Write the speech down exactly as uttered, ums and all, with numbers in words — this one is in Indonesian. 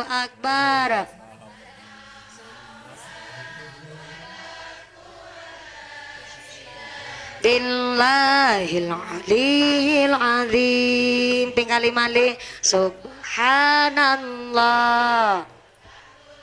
akbar. Billahil aliyil azim. Ping kali malih subhanallah.